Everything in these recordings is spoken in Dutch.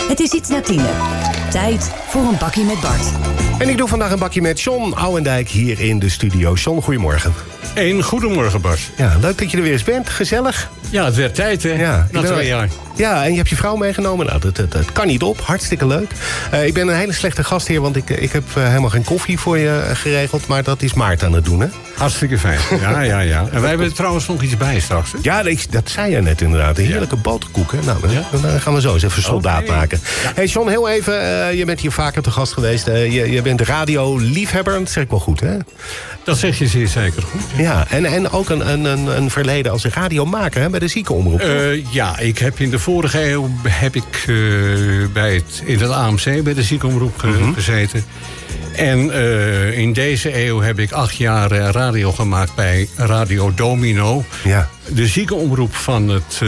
Het is iets na 10:00. Tijd voor een bakkie met Bart. En ik doe vandaag een bakje met John Ouwendijk hier in de studio. John, goedemorgen. Goedemorgen, Bart. Ja, leuk dat je er weer eens bent. Gezellig. Ja, het werd tijd, hè? Ja, na 2 jaar. Ja, en je hebt je vrouw meegenomen. Nou, dat kan niet op. Hartstikke leuk. Ik ben een hele slechte gastheer, want ik heb helemaal geen koffie voor je geregeld. Maar dat is Maarten aan het doen, hè? Hartstikke fijn. Ja. En wij hebben er trouwens nog iets bij straks, hè? Ja, dat zei je net inderdaad. Een heerlijke boterkoek, hè? Nou, dan gaan we zo eens even soldaat maken. Ja. Hey John, heel even. Je bent hier vaker te gast geweest. Je bent radioliefhebber. Dat zeg ik wel goed, hè? Dat zeg je zeer zeker goed. Ja, en ook een verleden als radiomaker, hè, bij de ziekenomroep. Ja, ik heb in de vorige eeuw in het AMC bij de ziekenomroep gezeten. En in deze eeuw heb ik 8 jaar radio gemaakt bij Radio Domino. Ja. De ziekenomroep van het,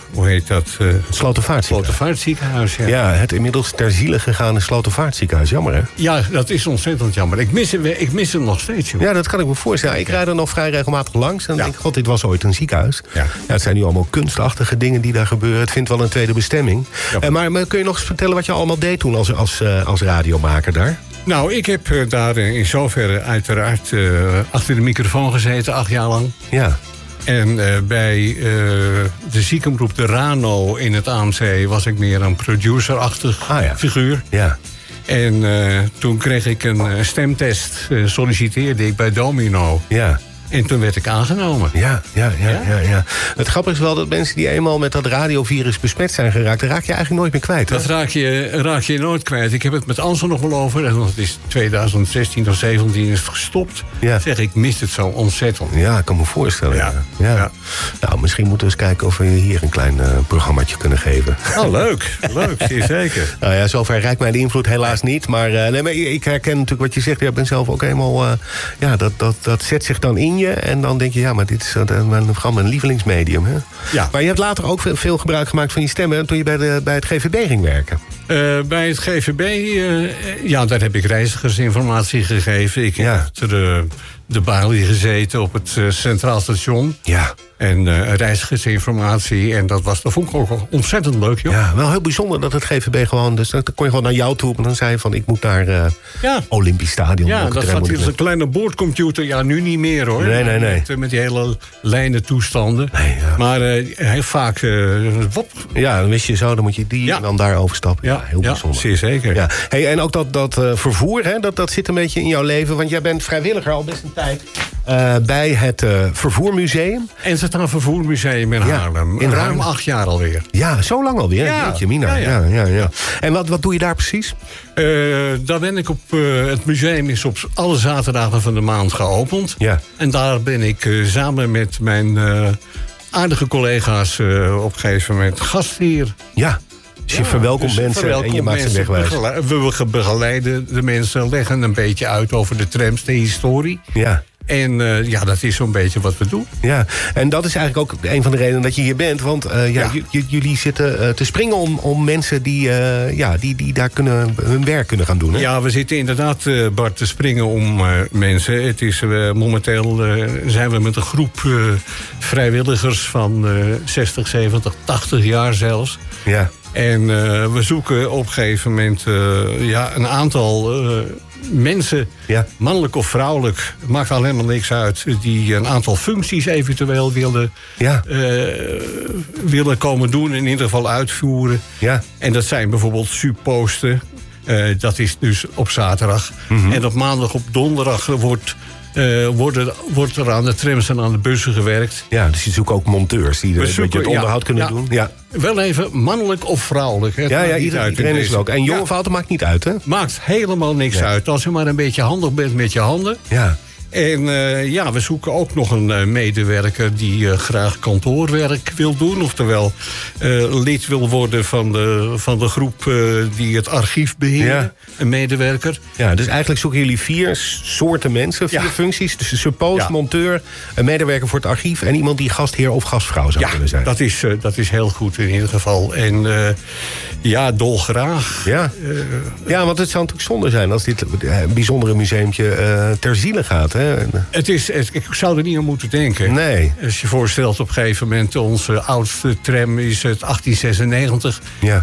Slotervaartziekenhuis. Ja, het inmiddels ter ziele gegaane Slotervaartziekenhuis. Jammer, hè? Ja, dat is ontzettend jammer. Ik mis het nog steeds, joh. Ja, dat kan ik me voorstellen. Ik rijd er nog vrij regelmatig langs. En denk ik, god, dit was ooit een ziekenhuis. Ja, het zijn nu allemaal kunstachtige dingen die daar gebeuren. Het vindt wel een tweede bestemming. Ja. Maar kun je nog eens vertellen wat je allemaal deed toen als radiomaker daar? Nou, ik heb daar in zoverre uiteraard achter de microfoon gezeten 8 jaar lang. Ja. En bij de ziekenomroep de Rano in het AMC was ik meer een producerachtig figuur. Ja. En toen kreeg ik een stemtest, solliciteerde ik bij Domino. Ja. En toen werd ik aangenomen. Ja. Het grappige is wel dat mensen die eenmaal met dat radiovirus besmet zijn geraakt, dat raak je eigenlijk nooit meer kwijt. Hè? Dat raak je nooit kwijt. Ik heb het met Ansel nog wel over. En het is 2016 of 2017 is het gestopt. Ja. Zeg, ik mis het zo ontzettend. Ja, ik kan me voorstellen. Ja. Nou, misschien moeten we eens kijken of we hier een klein programmaatje kunnen geven. Oh, leuk, zeker. Nou ja, zover reikt mij de invloed helaas niet. Maar ik herken natuurlijk wat je zegt. Ik ben zelf ook eenmaal. Dat zet zich dan in je. En dan denk je, ja, maar dit is gewoon mijn lievelingsmedium. Hè? Ja. Maar je hebt later ook veel gebruik gemaakt van je stemmen toen je bij het GVB ging werken. Bij het GVB, daar heb ik reizigersinformatie gegeven. Ik heb de balie gezeten op het Centraal Station. Ja. En reizigersinformatie. En dat vond ik ook ontzettend leuk, joh. Ja, wel heel bijzonder dat het GVB gewoon. Dus dan kon je gewoon naar jou toe. En dan zei je van, ik moet naar Olympisch Stadion. Ja, dat zat hier een kleine boordcomputer. Ja, nu niet meer, hoor. Nee. Met die hele lijnen toestanden. Nee, ja. Maar heel vaak. Ja, dan wist je zo, dan moet je die en dan daar overstappen. Ja, heel bijzonder. Zeer zeker. Ja. Hey, en ook dat vervoer, hè, dat zit een beetje in jouw leven. Want jij bent vrijwilliger al best een tijd bij het Vervoermuseum. En het Vervoermuseum in Haarlem. In ruim 8 jaar alweer. Ja, zo lang alweer. Ja. Jeetje, Mina. Ja. En wat doe je daar precies? Daar ben ik het museum is op alle zaterdagen van de maand geopend. Ja. En daar ben ik samen met mijn aardige collega's op een gegeven moment gastheer. Ja. Dus je verwelkomt mensen en je maakt ze wegwijs. We begeleiden de mensen, leggen een beetje uit over de trams, de historie. Ja. En dat is zo'n beetje wat we doen. Ja, en dat is eigenlijk ook een van de redenen dat je hier bent. Want jullie zitten te springen om mensen die daar hun werk kunnen gaan doen. Hè? Ja, we zitten inderdaad, Bart, te springen om mensen. Het is momenteel zijn we met een groep vrijwilligers van 60, 70, 80 jaar zelfs. Ja. En we zoeken op een gegeven moment een aantal mensen, mannelijk of vrouwelijk, maakt al helemaal niks uit, die een aantal functies eventueel willen komen doen, in ieder geval uitvoeren. Ja. En dat zijn bijvoorbeeld supposten. Dat is dus op zaterdag. Mm-hmm. En op maandag, op donderdag wordt er aan de trams en aan de bussen gewerkt. Ja, dus je zoekt ook monteurs die het onderhoud kunnen doen. Ja. Wel even mannelijk of vrouwelijk. Hè? Iedereen is ook. En jong of oud maakt niet uit, hè? Maakt helemaal niks uit. Als je maar een beetje handig bent met je handen. Ja. En we zoeken ook nog een medewerker die graag kantoorwerk wil doen. Oftewel lid wil worden van de groep die het archief beheert. Ja. Een medewerker. Ja, dus eigenlijk zoeken jullie 4 soorten mensen, 4 functies. Dus een suppost, monteur, een medewerker voor het archief en iemand die gastheer of gastvrouw zou kunnen zijn. Dat is heel goed in ieder geval. En dolgraag. Ja, want het zou natuurlijk zonde zijn als dit bijzondere museumtje ter ziele gaat. Hè? Ik zou er niet aan moeten denken. Nee. Als je voorstelt op een gegeven moment, onze oudste tram is het 1896. Ja.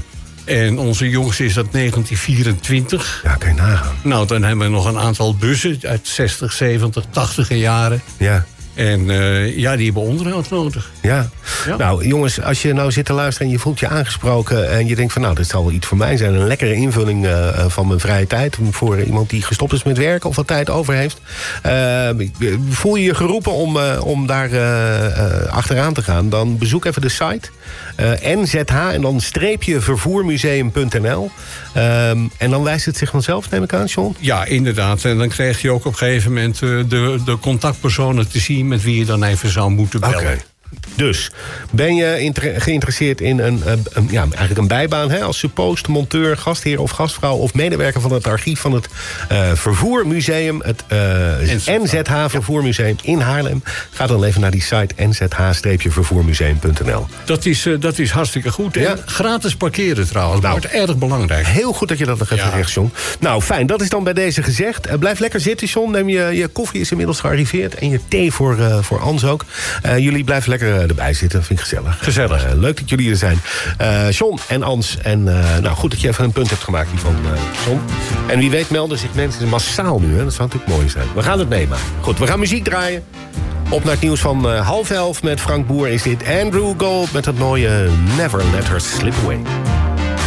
En onze jongste is dat 1924. Ja, kan je nagaan. Nou, dan hebben we nog een aantal bussen uit 60, 70, 80 jaren. Ja. En die hebben onderhoud nodig. Ja. Nou jongens, als je nou zit te luisteren en je voelt je aangesproken... en je denkt van nou, dit zal wel iets voor mij zijn... een lekkere invulling van mijn vrije tijd... voor iemand die gestopt is met werken of wat tijd over heeft... voel je je geroepen om daar achteraan te gaan... dan bezoek even de site... NZH en dan _vervoermuseum.nl. En dan wijst het zich vanzelf, neem ik aan, John? Ja, inderdaad. En dan krijg je ook op een gegeven moment de contactpersonen te zien... met wie je dan even zou moeten bellen. Okay. Dus, ben je geïnteresseerd in eigenlijk een bijbaan... Hè, als suppost, monteur, gastheer of gastvrouw... of medewerker van het archief van het Vervoermuseum... het NZH Vervoermuseum in Haarlem... ga dan even naar die site nzh-vervoermuseum.nl. Dat is hartstikke goed. Ja. En gratis parkeren trouwens, dat wordt erg belangrijk. Heel goed dat je dat nog even zegt, John. Nou, fijn, dat is dan bij deze gezegd. Blijf lekker zitten, John. Neem je koffie, is inmiddels gearriveerd. En je thee voor Ans ook. Jullie blijven lekker erbij zitten, vind ik gezellig. Gezellig. Leuk dat jullie er zijn. John en Ans. En goed dat je even een punt hebt gemaakt hiervan, John. En wie weet melden zich mensen massaal nu. Hè? Dat zou natuurlijk mooi zijn. We gaan het meemaken. Goed, we gaan muziek draaien. Op naar het nieuws van 10:30 met Frank Boer is dit Andrew Gold... met het mooie Never Let Her Slip Away.